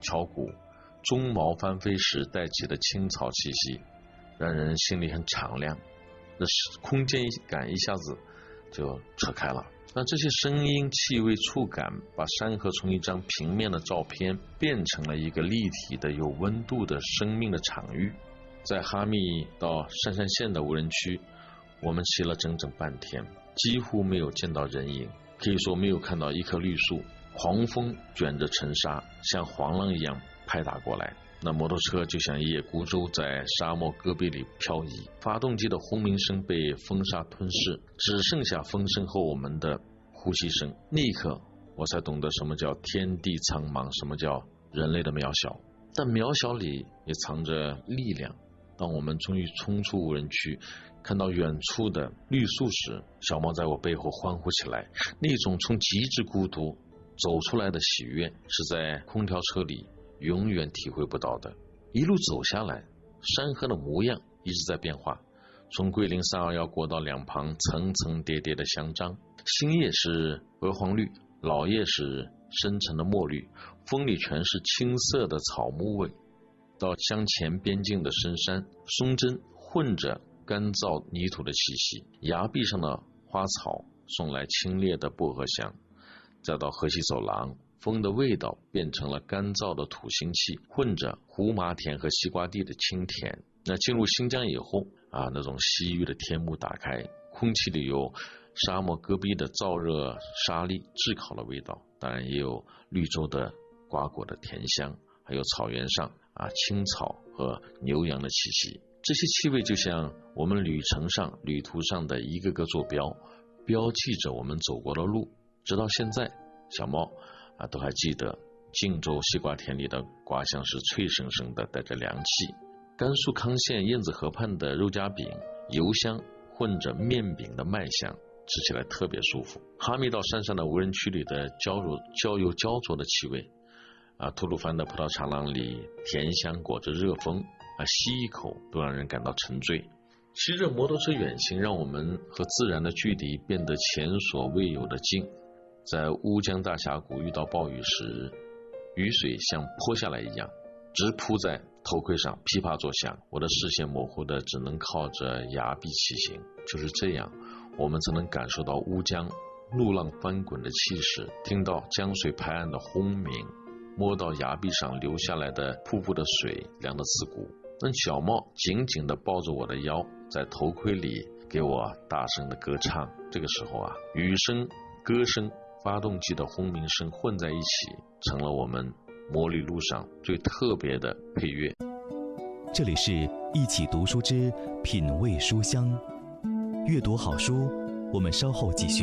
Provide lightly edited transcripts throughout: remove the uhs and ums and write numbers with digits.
敲鼓，鬃毛翻飞时带起的青草气息，让人心里很敞亮，这空间感一下子就扯开了。那这些声音、气味、触感，把山河从一张平面的照片变成了一个立体的、有温度的生命的场域。在哈密到鄯善县的无人区，我们骑了整整半天，几乎没有见到人影，可以说没有看到一棵绿树。狂风卷着尘沙，像黄浪一样拍打过来。那摩托车就像一叶孤舟在沙漠戈壁里漂移，发动机的轰鸣声被风沙吞噬，只剩下风声和我们的呼吸声。那一刻我才懂得什么叫天地苍茫，什么叫人类的渺小，但渺小里也藏着力量。当我们终于冲出无人区，看到远处的绿树时，小猫在我背后欢呼起来。那种从极致孤独走出来的喜悦，是在空调车里永远体会不到的。一路走下来，山河的模样一直在变化，从桂林321国道两旁层层叠叠的香樟，新叶是鹅黄绿，老叶是深沉的墨绿，风里全是青色的草木味。到乡前边境的深山，松针混着干燥泥土的气息，崖壁上的花草送来清冽的薄荷香。再到河西走廊，风的味道变成了干燥的土腥气，混着胡麻田和西瓜地的清甜。那进入新疆以后那种西域的天幕打开，空气里有沙漠戈壁的燥热沙砾炙烤的味道，当然也有绿洲的瓜果的甜香，还有草原上青草和牛羊的气息。这些气味就像我们旅途上的一个个坐标，标记着我们走过的路。直到现在，小猫都还记得晋州西瓜田里的瓜香是脆生生的，带着凉气。甘肃康县燕子河畔的肉夹饼，油香混着面饼的麦香，吃起来特别舒服。哈密到山上的无人区里的焦油焦灼的气味，吐鲁番的葡萄长廊里甜香裹着热风，吸一口都让人感到沉醉。骑着摩托车远行，让我们和自然的距离变得前所未有的近。在乌江大峡谷遇到暴雨时，雨水像泼下来一样，直扑在头盔上，噼啪作响。我的视线模糊的只能靠着崖壁骑行。就是这样，我们才能感受到乌江怒浪翻滚的气势，听到江水拍岸的轰鸣，摸到崖壁上流下来的瀑布的水，凉得刺骨。那小猫紧紧地抱着我的腰，在头盔里给我大声的歌唱。这个时候雨声、歌声、发动机的轰鸣声混在一起，成了我们摩旅路上最特别的配乐。 这里是一起读书之品味书香，阅读好书，我们稍后继续。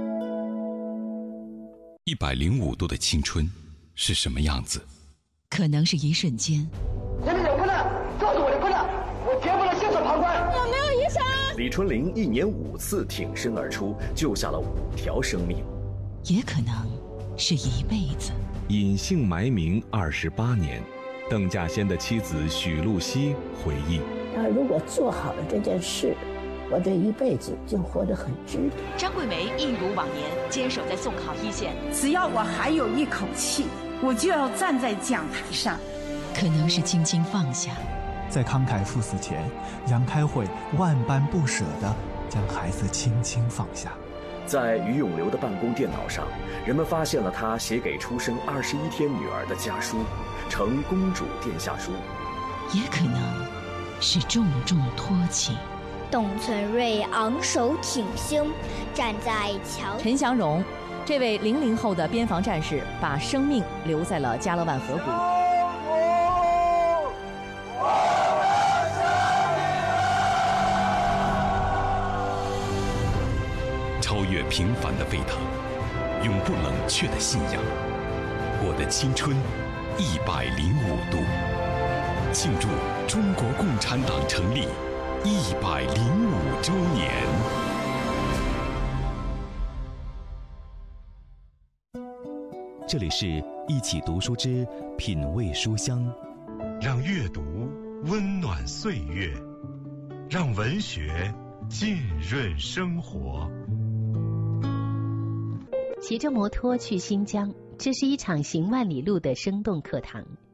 105度的青春是什么样子？ 可能是一瞬间。 你们有困难告诉我的困难，我绝不能袖手旁观。 我没有医生。 李春林1年5次挺身而出，救下了5条生命。 也可能是一辈子。 隐姓埋名28年，邓稼先的妻子许露西回忆： 他如果做好了这件事，我这一辈子就活得很值得。 张桂梅一如往年坚守在送考一线， 只要我还有一口气，我就要站在讲台上。 可能是轻轻放下。 在慷慨赴死前，杨开慧万般不舍地将孩子轻轻放下。 在于永流的办公电脑上，人们发现了他写给出生21天女儿的家书，呈公主殿下书。 也可能是重重托起。 董存瑞昂首挺胸，站在桥。 陈祥荣，这位00后的边防战士，把生命留在了加勒万河谷。 超越平凡的沸腾，永不冷却的信仰。我的青春105度，庆祝中国共产党成立105周年。 这里是一起读书之品味书香， 让阅读温暖岁月，让文学浸润生活。 骑着摩托去新疆，这是一场行万里路的生动课堂。